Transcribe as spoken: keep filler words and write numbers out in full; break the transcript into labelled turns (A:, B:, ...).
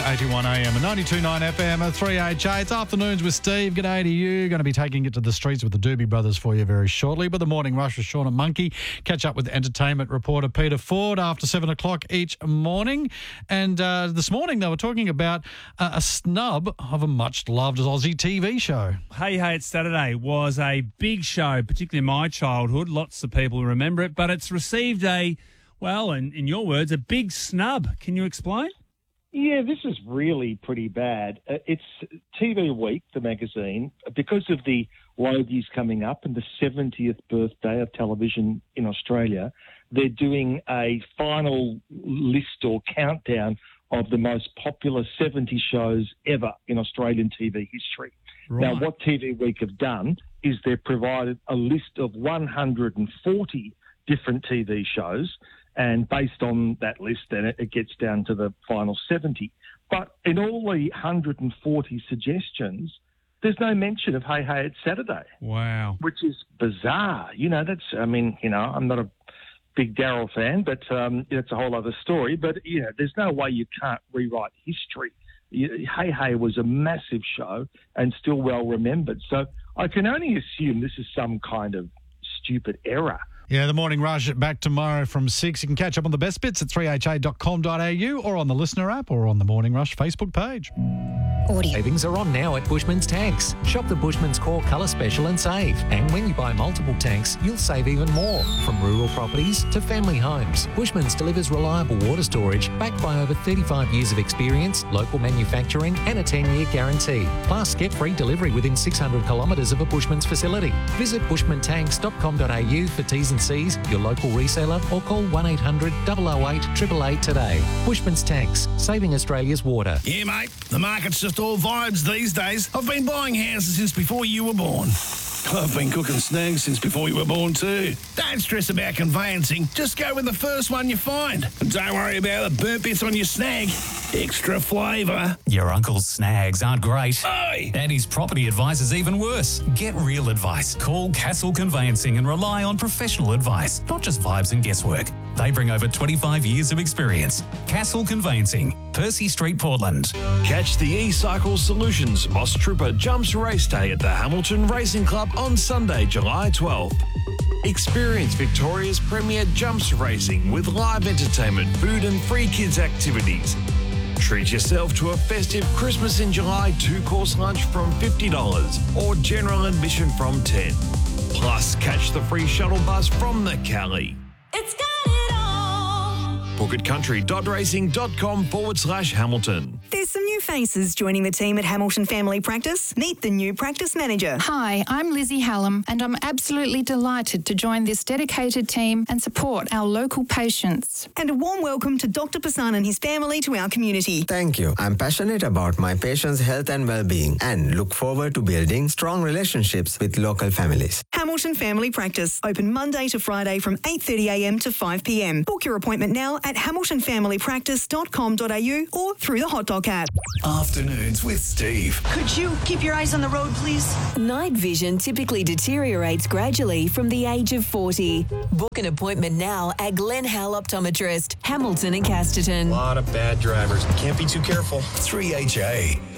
A: eighty-one A M and ninety-two point nine F M at three H A. It's Afternoons with Steve. G'day to you. Going to be taking it to the streets with the Doobie Brothers for you very shortly. But the Morning Rush with Sean and Monkey. Catch up with entertainment reporter Peter Ford after seven o'clock each morning. And uh, this morning they were talking about uh, a snub of a much-loved Aussie T V show.
B: Hey Hey It's Saturday was a big show, particularly in my childhood. Lots of people remember it, but it's received a, well, in, in your words, a big snub. Can you explain?
C: Yeah, this is really pretty bad. Uh, it's T V Week, the magazine, because of the Logies coming up and the seventieth birthday of television in Australia. They're doing a final list or countdown of the most popular seventy shows ever in Australian T V history.
B: Right.
C: Now, what T V Week have done is they've provided a list of one hundred forty different T V shows, and based on that list, then it, it gets down to the final seventy. But in all the one hundred forty suggestions, there's no mention of Hey Hey It's Saturday.
B: Wow.
C: Which is bizarre. You know, that's, I mean, you know, I'm not a big Daryl fan, but um, it's a whole other story. But, you know, there's no way you can't rewrite history. You, Hey Hey was a massive show and still well remembered. So I can only assume this is some kind of stupid error.
A: Yeah, the Morning Rush back tomorrow from six. You can catch up on the best bits at three h a dot com dot a u or on the Listener app or on the Morning Rush Facebook page.
D: Audio.
E: Savings are on now at Bushman's Tanks. Shop the Bushman's Core Colour Special and save. And when you buy multiple tanks, you'll save even more. From rural properties to family homes, Bushman's delivers reliable water storage backed by over thirty-five years of experience, local manufacturing and a ten-year guarantee. Plus, get free delivery within six hundred kilometres of a Bushman's facility. Visit bushman tanks dot com dot a u for T's and C's, your local reseller, or call one eight hundred, double oh eight, eight eight eight today. Bushman's Tanks, saving Australia's water.
F: Yeah, mate, the market's just all vibes these days. I've been buying houses since before you were born. I've been cooking snags since before you were born too. Don't stress about conveyancing. Just go with the first one you find. And don't worry about the burnt bits on your snag. Extra flavour.
G: Your uncle's snags aren't great.
F: Oi!
G: And his property advice is even worse. Get real advice. Call Castle Conveyancing and rely on professional advice, not just vibes and guesswork. They bring over twenty-five years of experience. Castle Conveyancing, Percy Street, Portland.
H: Catch the E-Cycle Solutions Moss Trooper Jumps Race Day at the Hamilton Racing Club on Sunday, July twelfth. Experience Victoria's premier jumps racing with live entertainment, food and free kids activities. Treat yourself to a festive Christmas in July two-course lunch from fifty dollars or general admission from ten dollars. Plus, catch the free shuttle bus from the Cali.
I: It's got it all.
H: Book at country.racing.com forward slash Hamilton.
J: There's some new faces joining the team at Hamilton Family Practice. Meet the new practice manager.
K: Hi, I'm Lizzie Hallam, and I'm absolutely delighted to join this dedicated team and support our local patients.
J: And a warm welcome to Doctor Pasan and his family to our community.
L: Thank you. I'm passionate about my patients' health and well-being and look forward to building strong relationships with local families.
J: Hamilton Family Practice, open Monday to Friday from eight thirty a m to five p m. Book your appointment now at hamilton family practice dot com dot a u or through the Hot Dog app.
F: Afternoons with Steve.
M: Could you keep your eyes on the road, please?
D: Night vision typically deteriorates gradually from the age of forty. Book an appointment now at Glen Howell Optometrist, Hamilton and Casterton.
N: A lot of bad drivers. Can't be too careful.
F: three H A.